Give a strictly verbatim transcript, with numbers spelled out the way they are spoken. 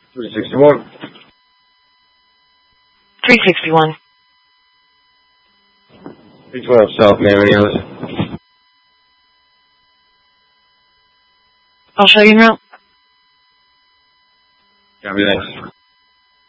three sixty-one. three sixty-one. three twelve South, ma'am. Any others? I'll show you en route. Copy, thanks.